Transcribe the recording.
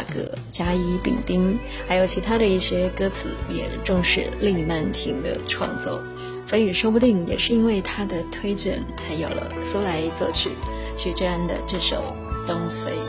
葛、甲乙丙丁，还有其他的一些歌词也重视厉曼婷的创作，所以说不定也是因为他的推荐，才有了苏来作曲、徐志安的这首《Don't Say》。